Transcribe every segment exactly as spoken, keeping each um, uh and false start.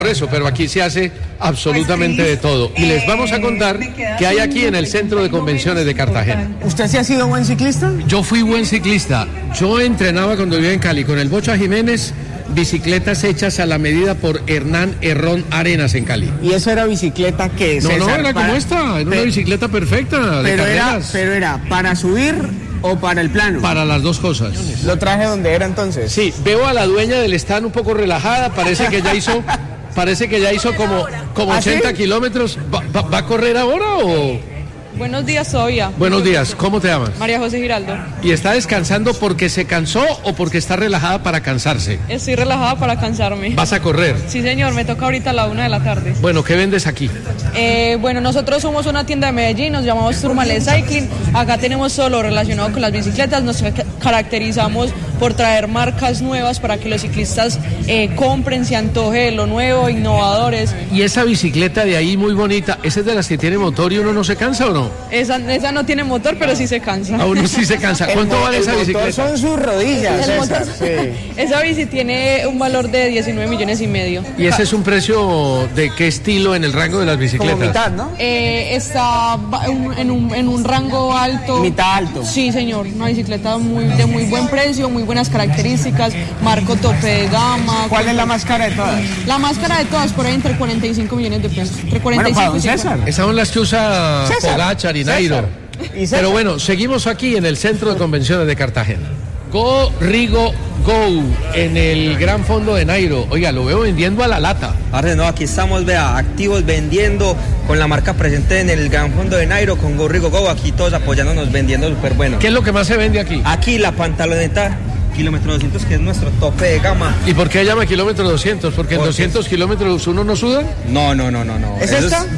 Por eso, pero aquí se hace absolutamente de todo. Y les vamos a contar qué hay aquí en el Centro de Convenciones de Cartagena. ¿Usted sí ha sido buen ciclista? Yo fui buen ciclista. Yo entrenaba cuando vivía en Cali con el Bocha Jiménez, bicicletas hechas a la medida por Hernán Herrón Arenas en Cali. ¿Y eso era bicicleta que No, no, era como esta, era una bicicleta perfecta, de pero era, carreras. pero era para subir o para el plano. Para las dos cosas. ¿Lo traje donde era entonces? Sí, veo a la dueña del stand un poco relajada, parece que ya hizo, parece que ya hizo como, como ¿Ah, ochenta sí? kilómetros. ¿Va, va, va a correr ahora o...? Buenos días, Sofía. Buenos días, ¿cómo te llamas? María José Giraldo. ¿Y está descansando porque se cansó o porque está relajada para cansarse? Estoy relajada para cansarme. ¿Vas a correr? Sí, señor, me toca ahorita a la una de la tarde. Bueno, ¿qué vendes aquí? Eh, bueno, nosotros somos una tienda de Medellín, nos llamamos Turmales Cycling. Acá tenemos todo lo relacionado con las bicicletas. Nos ca- caracterizamos por traer marcas nuevas para que los ciclistas eh, compren, se antoje de lo nuevo, innovadores. Y esa bicicleta de ahí muy bonita, ¿esa es de las que tiene motor y uno no se cansa o no? Esa, esa no tiene motor, pero sí se cansa. A uno sí se cansa. ¿Cuánto El mo- vale esa el motor bicicleta? son sus rodillas, El César, motor- sí. Esa bici tiene un valor de diecinueve millones y medio. ¿Y ese es un precio de qué estilo en el rango de las Como bicicletas? mitad, ¿no? Eh, está ba- un- en un, en un rango alto. Mitad alto. Sí, señor. Una bicicleta muy, de muy buen precio, muy buenas características, marco tope de gama. ¿Cuál es la más cara de todas? La más cara de todas, por ahí entre cuarenta y cinco millones de pesos. Entre cuarenta y Bueno, cinco para y don cincuenta. César. Esas son las que usa César. Pogacar y Nairo. César. ¿Y César? Pero bueno, seguimos aquí en el Centro de Convenciones de Cartagena. Go Rigo Go en el Gran Fondo de Nairo. Oiga, lo veo vendiendo a la lata. Ahora no, aquí estamos, vea, activos vendiendo con la marca presente en el Gran Fondo de Nairo, con Go Rigo Go, aquí todos apoyándonos, vendiendo súper bueno. ¿Qué es lo que más se vende aquí? Aquí la pantaloneta kilómetro doscientos, que es nuestro tope de gama. ¿Y por qué llama kilómetro doscientos? ¿Porque en Porque- doscientos kilómetros uno no suda? No, no, no, no, no. ¿Es Eso esta?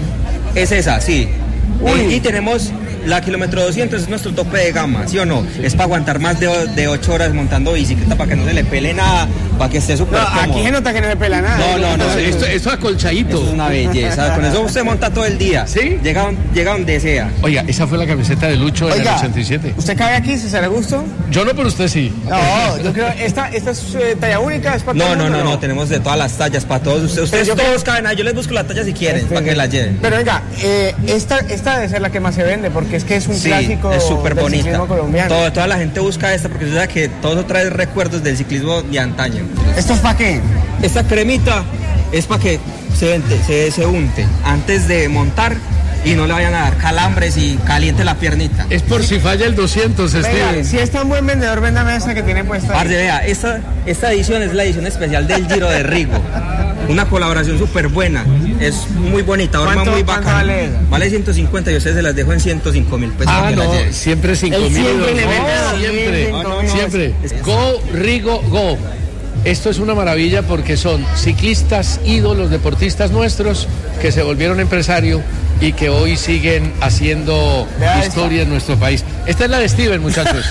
Es esa, sí. Uy. Y tenemos la kilómetro doscientos, es nuestro tope de gama, ¿sí o no? Es para aguantar más de, o- de ocho horas montando bicicleta, para que no se le pele nada, para que esté súper No, cómodo. aquí se nota que no se pela nada. No, no, no. Esto, esto es acolchadito. Eso es una belleza. Con eso usted monta todo el día. ¿Sí? Llega, don- llega donde sea. Oiga, esa fue la camiseta de Lucho en el Oiga, ochenta y siete. ¿usted cabe aquí, César Augusto? Yo no, pero usted sí. No, yo creo, esta, esta es eh, talla única, es para todo No, el no, mundo, no, no, tenemos de todas las tallas para todos ustedes. Ustedes yo- todos caben ahí. Yo les busco la talla si quieren, para que la lleven. Pero venga, eh, esta, esta debe ser la que más se vende, porque es que es un Sí, clásico es súper del bonita. ciclismo colombiano. Todo- toda la gente busca esta porque yo sé que todo eso trae recuerdos del ciclismo de antaño. ¿Esto es para qué? Esta cremita es para que se, se, se unte antes de montar y no le vayan a dar calambres y caliente la piernita. Es por si falla el doscientos, Venga, Steven. si es tan buen vendedor, véndame esta que tiene puesta. Parce, vea, esta, esta edición es la edición especial del Giro de Rigo. Una colaboración súper buena. Es muy bonita, forma ¿Cuánto- muy cuánto bacana. vale esa? Vale ciento cincuenta y ustedes se las dejo en ciento cinco mil pesos. Ah, para que la no, lleven. siempre cinco Él mil. siempre le vende a siempre, cinco mil. siempre. Go, Rigo, Go. Esto es una maravilla porque son ciclistas, ídolos, deportistas nuestros que se volvieron empresarios y que hoy siguen haciendo Vea historia en nuestro país. Esta es la de Steven, muchachos.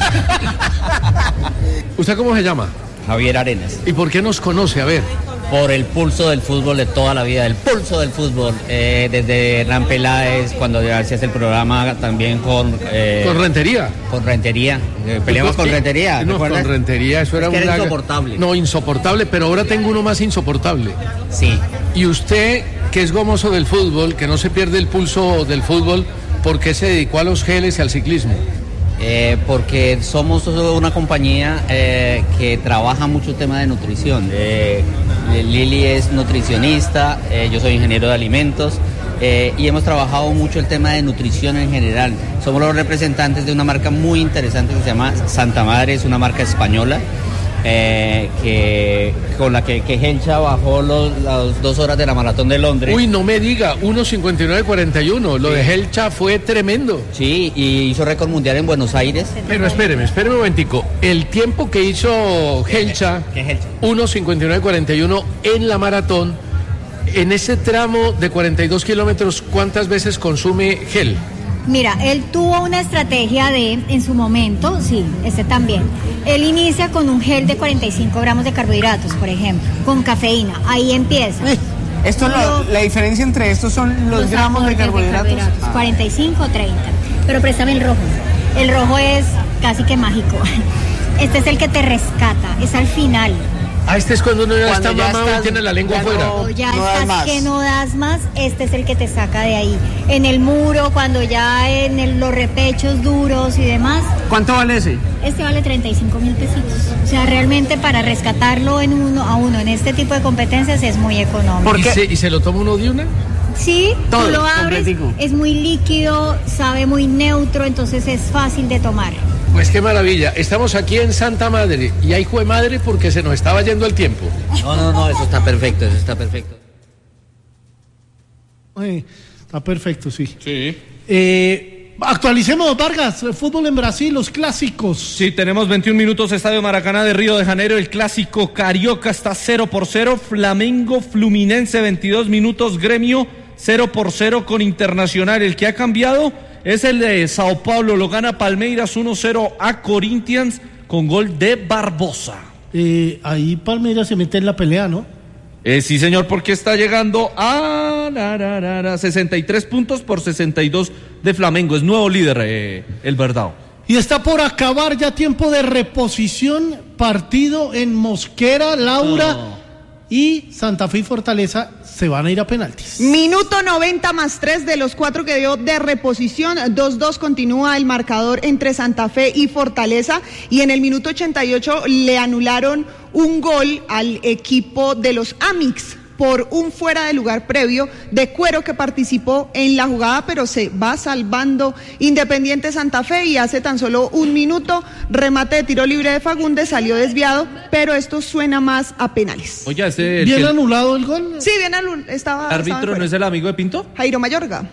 ¿Usted cómo se llama? Javier Arenas, ¿Y por qué nos conoce? A ver. por el pulso del fútbol de toda la vida, el pulso del fútbol, eh, desde Hernán Peláez, cuando hacías el programa también con... eh, Con Rentería. con Rentería, eh, peleamos con Rentería, ¿te No, con acuerdas? Rentería, eso era Es que era una... insoportable. No, insoportable, pero ahora tengo uno más insoportable. Sí, Y usted, que es gomoso del fútbol, que no se pierde el pulso del fútbol, ¿por qué se dedicó a los geles y al ciclismo? eh, porque somos una compañía eh, que trabaja mucho el tema de nutrición. Eh, Lili es nutricionista, eh, yo soy ingeniero de alimentos. Eh, y hemos trabajado mucho el tema de nutrición en general. Somos los representantes de una marca muy interesante que se llama Santa Madre, es una marca española, eh, que, con la que, que Helcha bajó los, las dos horas de la maratón de Londres. Uy, no me diga, uno cincuenta y nueve cuarenta y uno, lo de Helcha fue tremendo. Sí, y hizo récord mundial en Buenos Aires. Pero espéreme, espéreme un momentico, el tiempo que hizo Helcha, ¿Qué es Helcha? uno cincuenta y nueve cuarenta y uno en la maratón, en ese tramo de cuarenta y dos kilómetros, ¿cuántas veces consume gel? Mira, él tuvo una estrategia de, en su momento, sí, este también. Él inicia con un gel de cuarenta y cinco gramos de carbohidratos, por ejemplo, con cafeína. Ahí empieza. Eh, Esto es la, la diferencia entre estos son los, gramos de aportes carbohidratos. Ah. cuarenta y cinco, treinta. Pero préstame el rojo. El rojo es casi que mágico. Este es el que te rescata, es al final. Ah, este es cuando uno ya Cuando está ya mamado estás- y tiene la lengua ya afuera. no- Ya no das estás más. que no das más, este es el que te saca de ahí. En el muro, cuando ya en el- los repechos duros y demás, ¿Cuánto vale ese? este vale treinta y cinco mil pesitos. O sea, realmente para rescatarlo en uno a uno en este tipo de competencias es muy económico. ¿Por ¿Y qué? se, ¿Y se lo toma uno de una? Sí, Todo, tú lo abres, completico. es muy líquido, sabe muy neutro, entonces es fácil de tomar. Pues qué maravilla. Estamos aquí en Santa Madre y hay jue madre porque se nos estaba yendo el tiempo. No, no, no, eso está perfecto, eso está perfecto. Ay, está perfecto, sí. Sí. Eh, actualicemos, Vargas, el fútbol en Brasil, los clásicos. Sí, tenemos veintiún minutos, Estadio Maracaná de Río de Janeiro, el clásico carioca está cero por cero, Flamengo Fluminense veintidós minutos, Gremio cero por cero con Internacional. El que ha cambiado es el de Sao Paulo, lo gana Palmeiras uno cero a Corinthians con gol de Barbosa. Eh, ahí Palmeiras se mete en la pelea, ¿no? Eh, sí, señor, porque está llegando a la, la, la, la, sesenta y tres puntos por sesenta y dos de Flamengo, es nuevo líder eh, el Verdao. Y está por acabar ya tiempo de reposición, partido en Mosquera, Laura y Santa Fe y Fortaleza se van a ir a penaltis. Minuto noventa más tres de los cuatro que dio de reposición, dos dos continúa el marcador entre Santa Fe y Fortaleza, y en el minuto ochenta y ocho le anularon un gol al equipo de los Amix por un fuera de lugar previo de Cuero, que participó en la jugada, pero se va salvando Independiente Santa Fe, y hace tan solo un minuto remate de tiro libre de Fagundes, salió desviado, pero esto suena más a penales. Oye, ese el, ¿Bien que el anulado el gol? Sí, bien, anul- estaba, estaba árbitro fuera. no es el amigo de Pinto. Jairo Mayorga.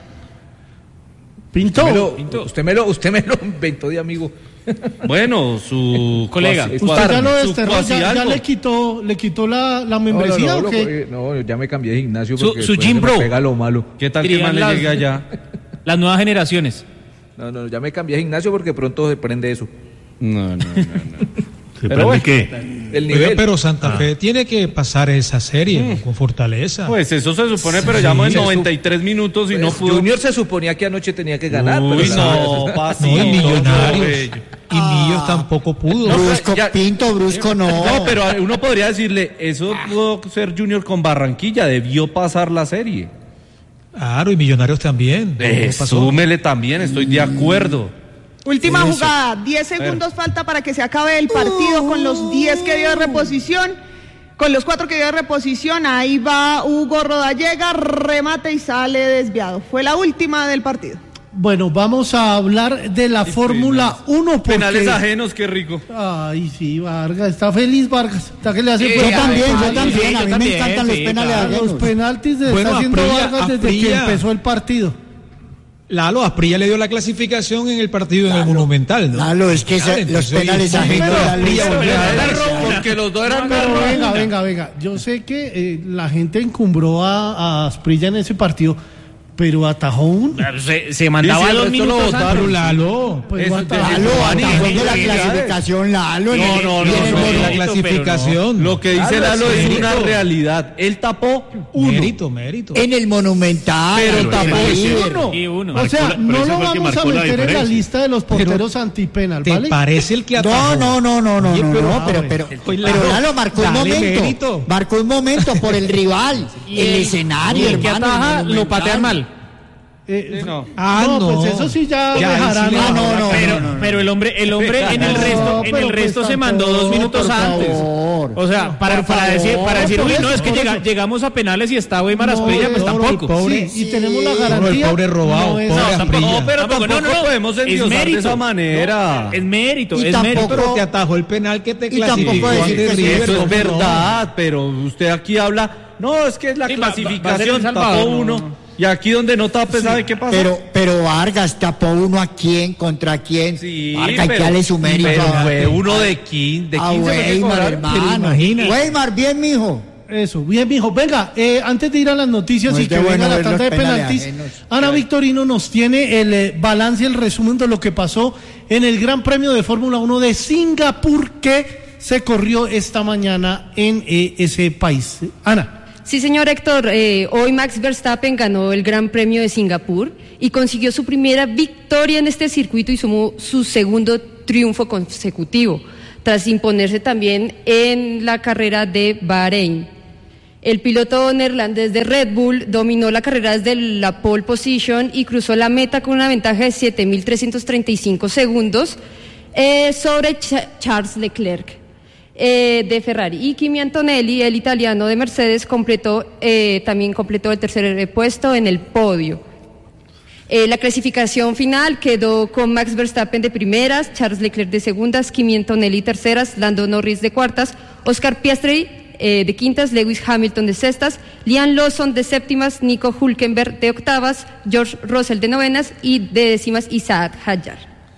Pintó. Me lo- usted me lo, usted me lo inventó de amigo. Bueno, su Colega. cuasi- Usted ya lo su desterró, cuasi ya, ya algo. le quitó, le quitó la, la membresía, no, no, ¿o qué? no, eh, no, ya me cambié de gimnasio Su- porque su después gym se me bro. pega lo malo. ¿Qué tal que Dirían más le las- llegue allá? Las nuevas generaciones. No, no, ya me cambié de gimnasio porque pronto se prende eso. No, no, no, no. Pero bueno, qué? el Oiga, nivel. pero Santa Fe tiene que pasar esa serie con Fortaleza. Pues eso se supone, pero llamo en noventa y tres minutos y no Pues, pudo. Junior se suponía que anoche tenía que ganar. Uy, pero la- no, no, pasito, y Millonarios. bello. Y Millos tampoco pudo. No, Brusco, ya- Pinto, Brusco no. No, pero uno podría decirle, eso pudo ser Junior con Barranquilla, debió pasar la serie. Claro, y Millonarios también. Eh, ¿Qué pasó? súmele también, estoy de acuerdo. Última Eso. jugada, diez segundos falta para que se acabe el partido con los diez que dio de reposición, con los cuatro que dio de reposición. Ahí va Hugo Rodallega, remate y sale desviado. Fue la última del partido. Bueno, vamos a hablar de la Fórmula uno porque... Penales ajenos, qué rico. Ay, sí, Vargas, está feliz Vargas. Está que le hace Yo fuerza. también, yo Ay, también. sí, A yo mí me también, encantan los sí, penales claro. Los ajenos. penaltis de Bueno, está haciendo Asprilla, Vargas desde que Asprilla. empezó el partido. Lalo, Asprilla le dio la clasificación en el partido en el Monumental, ¿no? Lalo, es que Claro, esa- los entonces, penales oye, ajenos pero ya le Asprilla hizo- volvió a Pero ganar. era porque los dos eran Pero perros. venga, venga, venga. Yo sé que eh, la gente encumbró a, a Asprilla en ese partido, pero atajó un... Se, se mandaba Sí, sí, dos el resto lo minutos botaron. antes. Pero Lalo, Pues Eso no es de- atajó. Lalo, Giovanni, atajó de la sí, clasificación, Lalo. en No, el- no, y en no, el no, mono- la pero no. clasificación. Lo que dice Claro, Lalo es es mérito. una realidad. Él tapó uno. Mérito, mérito. En el Monumental. Pero Lalo, tampoco en el es líder. uno. Y uno. O sea, Marcó la- no pero lo ese fue el que vamos a marcó la meter en la diferencia. lista de los porteros antipenal, ¿Te ¿vale? parece el que No, atajó? no, no, no, no, Oye, no, pero- no, pero, ah, pero, bueno. pero Lalo marcó un Dale momento, mérito. marcó un momento por el rival, el escenario, El que hermano, el ataja lo Monumental. patean mal. Eh, Sí, no. Ah, no, no. pues eso sí ya, Ya, dejarán. ahí sí le- Ah, no, no, pero, no, no, no. pero el hombre, el hombre en el No, resto, en pero el resto pues se mandó dos tampoco, minutos por antes. favor. O sea, para, Por para favor, decir, para decir, por uy, eso, no, es que por llega- eso. llegamos a penales y está Weimar No, Asprilla, pues no, tampoco. pobre. Sí, y tenemos la No, garantía. el pobre robado, no es- pobre no, Asprilla. No, pero Tampoco, tampoco no, no, no. podemos Es endiosar de mérito. esa manera. Es mérito, Y es tampoco- mérito. Pero te atajó el penal que te Y tampoco clasificó decir ante que sí, River, Eso es ¿cómo no? verdad, pero usted aquí habla, no, es que es la Sí, va- va- va a ser clasificación, El Salvador, tapó no, uno, no. y aquí donde no tape, ¿sabe qué pasa? Pero, pero Vargas tapó uno a quién, contra quién. Sí, Vargas, hay que pero- darle su mérito. pero a- fue uno de quince, de a quince fue que Weimar, cobraron. hermano. imagina. Weimar, bien, mijo. Eso, bien, mijo. Venga, eh, antes de ir a las noticias No y es que de venga bueno la ver tanda los de penales penaltis, ajenos. Ana Victorino nos tiene el eh, balance y el resumen de lo que pasó en el Gran Premio de Fórmula uno de Singapur que se corrió esta mañana en eh, ese país. Ana. Sí, señor Héctor, eh, hoy Max Verstappen ganó el Gran Premio de Singapur y consiguió su primera victoria en este circuito y sumó su segundo triunfo consecutivo. tras imponerse también en la carrera de Bahrein. El piloto neerlandés de Red Bull dominó la carrera desde la pole position y cruzó la meta con una ventaja de siete mil trescientos treinta y cinco segundos eh, sobre Ch- Charles Leclerc eh, de Ferrari. Y Kimi Antonelli, el italiano de Mercedes, completó eh, también completó el tercer puesto en el podio. Eh, la clasificación final quedó con Max Verstappen de primeras, Charles Leclerc de segundas, Kimi Antonelli terceras, Lando Norris de cuartas, Oscar Piastri eh, de quintas, Lewis Hamilton de sextas, Liam Lawson de séptimas, Nico Hülkenberg de octavas, George Russell de novenas y de décimas Isaac Hadjar.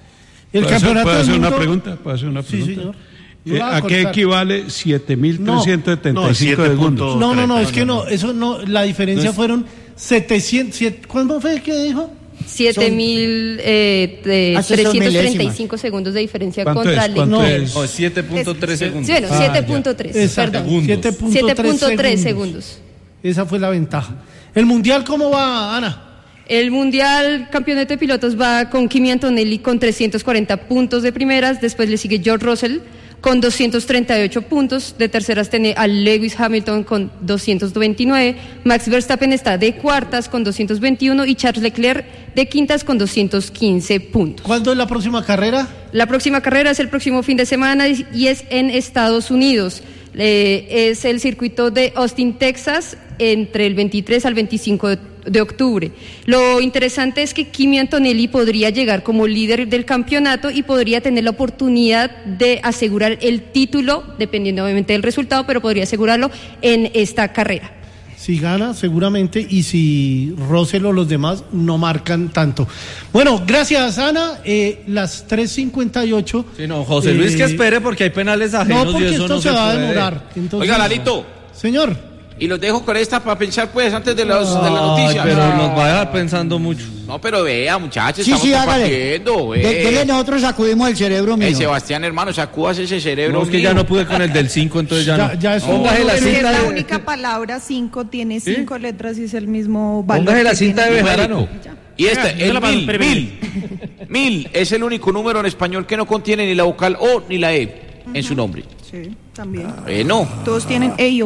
El ¿Puedo campeonato hacer, ¿puedo del hacer mundo? una pregunta? ¿Puedo hacer una Sí, pregunta? señor. Eh, Iba a ¿A qué cortar. equivale siete mil trescientos setenta y cinco No, segundos? No, no, no, es que no, eso no, la diferencia No es- fueron setecientos, siete, ¿cuánto fue que dijo? siete mil trescientos treinta y cinco segundos de diferencia ¿Cuánto contra es? ¿Cuánto Leclerc. es? No, siete punto tres segundos. Sí, bueno, Ah, siete ya. punto tres, Exacto, perdón. siete punto siete tres punto tres segundos. segundos. Esa fue la ventaja. ¿El mundial cómo va, Ana? El Mundial Campeonato de Pilotos va con Kimi Antonelli con trescientos cuarenta puntos de primeras, después le sigue George Russell con doscientos treinta y ocho puntos, de terceras tiene a Lewis Hamilton con doscientos veintinueve, Max Verstappen está de cuartas con doscientos veintiuno y Charles Leclerc de quintas con doscientos quince puntos. ¿Cuándo es la próxima carrera? La próxima carrera es el próximo fin de semana y y es en Estados Unidos. Eh, es el circuito de Austin, Texas, entre el veintitrés al veinticinco de, de octubre. Lo interesante es que Kimi Antonelli podría llegar como líder del campeonato y podría tener la oportunidad de asegurar el título, dependiendo obviamente del resultado, pero podría asegurarlo en esta carrera. Si gana, seguramente, y si Russell o los demás no marcan tanto. Bueno, gracias, Ana. Eh, las tres cincuenta y ocho. Sí, no, José Luis, eh, que espere porque hay penales ajenos No, porque y eso esto no se, se va a puede. demorar. Entonces, Oiga, Lalito. Señor. Y los dejo con esta para pensar, pues, antes de, los, de la Ay, noticia. pero nos va a dejar pensando mucho. No, pero vea, muchachos, Sí, estamos sí, hágale. compartiendo, ve. De- dele, nosotros sacudimos el cerebro mío. Eh, Sebastián, hermano, sacúas ese cerebro No, es que mío. ya no pude con el del cinco, entonces ya, Ya- no. ya es un- Póngase la Pero es cinta la de... única palabra, cinco, tiene ¿Sí? cinco letras y es el mismo valor. Póngase la que cinta de tiene. Bejarano. Y este, Venga, el la mano, mil, espere, mil, mil es el único número en español que no contiene ni la vocal O ni la E en su nombre. Sí, también. Eh, no, Todos tienen ello.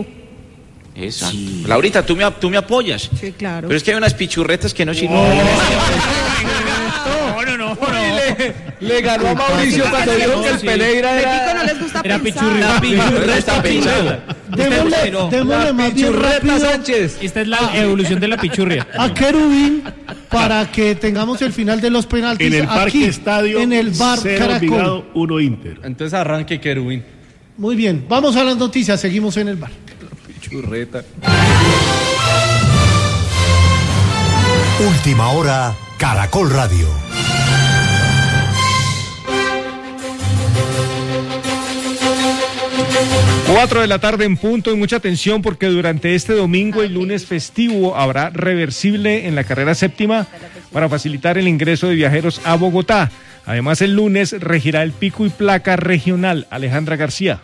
exacto. Laurita, tú me, tú me apoyas. Sí, claro. Pero es que hay unas pichurretas que no sirven. No, no, no, no. Le ganó a Mauricio cuando dijo que el Pereira Petico no era... les gusta Era pensar. pichurri. La pichurreta Está pensado. Démosle, no. démosle La más bien pichurreta rápido Sánchez. Esta es la evolución de la pichurria. a Querubín para que tengamos el final de los penaltis En el Parque aquí, Estadio, en el bar cero Caracol. Envigado, uno Inter. Entonces arranque Querubín. Muy bien, vamos a las noticias, seguimos en el bar. Pichurreta. Última hora, Caracol Radio. Cuatro de la tarde en punto y mucha atención porque durante este domingo y lunes festivo habrá reversible en la carrera séptima para facilitar el ingreso de viajeros a Bogotá. Además, el lunes regirá el pico y placa regional. Alejandra García.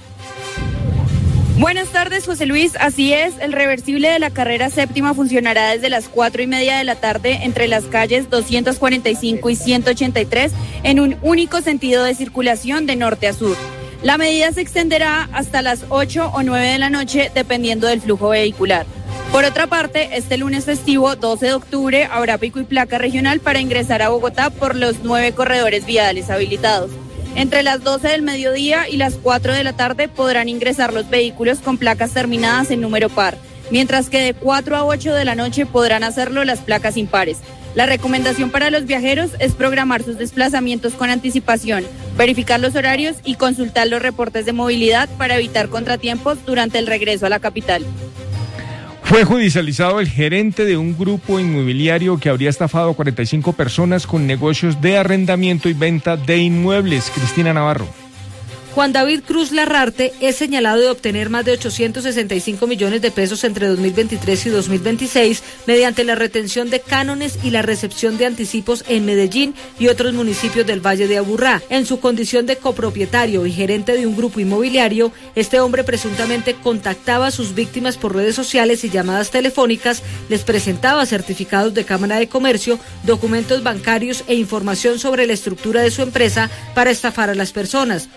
Buenas tardes, José Luis. Así es, el reversible de la carrera séptima funcionará desde las cuatro y media de la tarde entre las calles doscientos cuarenta y cinco y ciento ochenta y tres en un único sentido de circulación de norte a sur. La medida se extenderá hasta las ocho o nueve de la noche dependiendo del flujo vehicular. Por otra parte, este lunes festivo doce de octubre habrá pico y placa regional para ingresar a Bogotá por los nueve corredores viales habilitados. Entre las doce del mediodía y las cuatro de la tarde podrán ingresar los vehículos con placas terminadas en número par, mientras que de cuatro a ocho de la noche podrán hacerlo las placas impares. La recomendación para los viajeros es programar sus desplazamientos con anticipación, verificar los horarios y consultar los reportes de movilidad para evitar contratiempos durante el regreso a la capital. Fue judicializado el gerente de un grupo inmobiliario que habría estafado a cuarenta y cinco personas con negocios de arrendamiento y venta de inmuebles. Cristina Navarro. Juan David Cruz Larrarte es señalado de obtener más de ochocientos sesenta y cinco millones de pesos entre dos mil veintitrés y dos mil veintiséis mediante la retención de cánones y la recepción de anticipos en Medellín y otros municipios del Valle de Aburrá. En su condición de copropietario y gerente de un grupo inmobiliario, este hombre presuntamente contactaba a sus víctimas por redes sociales y llamadas telefónicas, les presentaba certificados de Cámara de Comercio, documentos bancarios e información sobre la estructura de su empresa para estafar a las personas. Un fiscal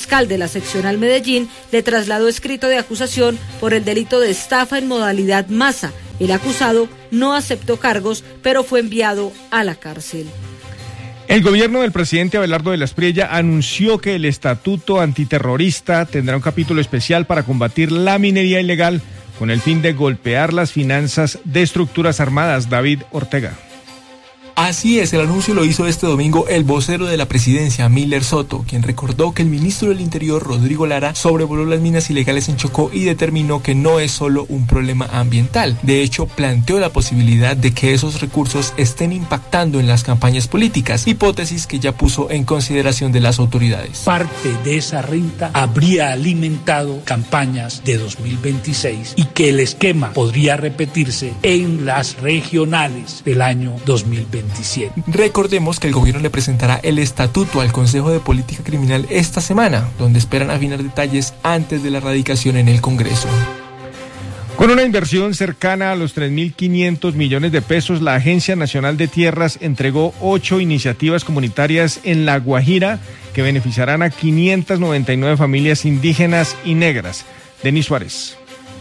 fiscal de la seccional Medellín le trasladó escrito de acusación por el delito de estafa en modalidad masa. El acusado no aceptó cargos, pero fue enviado a la cárcel. El gobierno del presidente Abelardo de la Espriella anunció que el estatuto antiterrorista tendrá un capítulo especial para combatir la minería ilegal con el fin de golpear las finanzas de estructuras armadas. David Ortega. Así es, el anuncio lo hizo este domingo el vocero de la presidencia, Miller Soto, quien recordó que el ministro del Interior, Rodrigo Lara, sobrevoló las minas ilegales en Chocó y determinó que no es solo un problema ambiental. De hecho, planteó la posibilidad de que esos recursos estén impactando en las campañas políticas, hipótesis que ya puso en consideración de las autoridades. Parte de esa renta habría alimentado campañas de dos mil veintiséis y que el esquema podría repetirse en las regionales del año dos mil veintisiete. Recordemos que el gobierno le presentará el estatuto al Consejo de Política Criminal esta semana, donde esperan afinar detalles antes de la radicación en el Congreso. Con una inversión cercana a los tres mil quinientos millones de pesos, la Agencia Nacional de Tierras entregó ocho iniciativas comunitarias en La Guajira que beneficiarán a quinientas noventa y nueve familias indígenas y negras. Denis Suárez.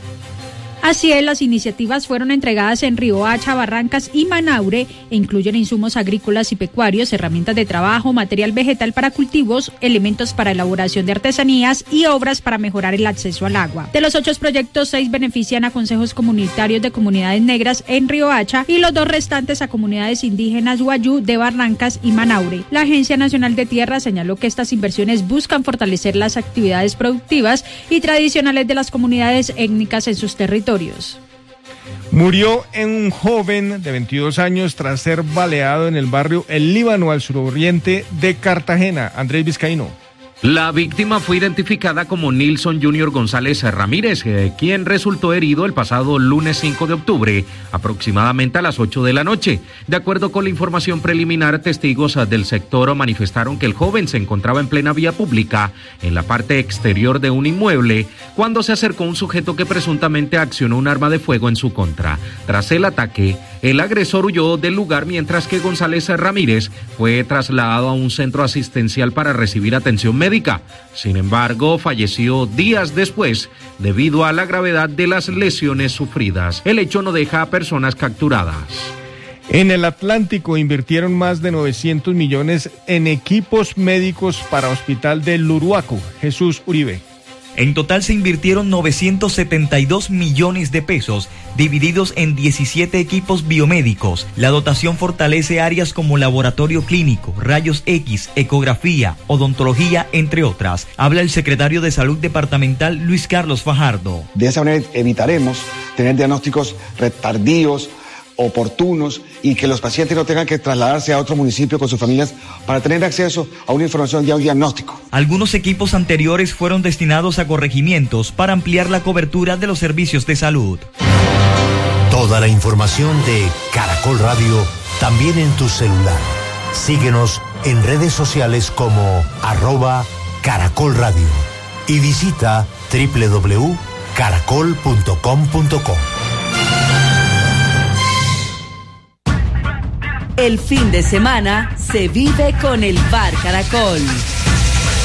Así es, las iniciativas fueron entregadas en Riohacha, Barrancas y Manaure e incluyen insumos agrícolas y pecuarios, herramientas de trabajo, material vegetal para cultivos, elementos para elaboración de artesanías y obras para mejorar el acceso al agua. De los ocho proyectos, seis benefician a consejos comunitarios de comunidades negras en Riohacha y los dos restantes a comunidades indígenas Guayú de Barrancas y Manaure. La Agencia Nacional de Tierra señaló que estas inversiones buscan fortalecer las actividades productivas y tradicionales de las comunidades étnicas en sus territorios. Murió un joven de veintidós años tras ser baleado en el barrio El Líbano al suroriente de Cartagena. Andrés Vizcaíno. La víctima fue identificada como Nilson Junior González Ramírez, eh, quien resultó herido el pasado lunes cinco de octubre, aproximadamente a las ocho de la noche. De acuerdo con la información preliminar, testigos del sector manifestaron que el joven se encontraba en plena vía pública, en la parte exterior de un inmueble, cuando se acercó un sujeto que presuntamente accionó un arma de fuego en su contra. Tras el ataque, el agresor huyó del lugar, mientras que González Ramírez fue trasladado a un centro asistencial para recibir atención médica. Sin embargo, falleció días después debido a la gravedad de las lesiones sufridas. El hecho no deja a personas capturadas. En el Atlántico invirtieron más de novecientos millones en equipos médicos para Hospital del Uruaco. Jesús Uribe. En total se invirtieron novecientos setenta y dos millones de pesos, divididos en diecisiete equipos biomédicos. La dotación fortalece áreas como laboratorio clínico, rayos X, ecografía, odontología, entre otras. Habla el secretario de Salud Departamental, Luis Carlos Fajardo. De esa manera evitaremos tener diagnósticos tardíos, oportunos, y que los pacientes no tengan que trasladarse a otro municipio con sus familias para tener acceso a una información y a un diagnóstico. Algunos equipos anteriores fueron destinados a corregimientos para ampliar la cobertura de los servicios de salud. Toda la información de Caracol Radio también en tu celular. Síguenos en redes sociales como arroba Caracol Radio y visita doble u doble u doble u punto caracol punto com punto co. El fin de semana se vive con el Bar Caracol.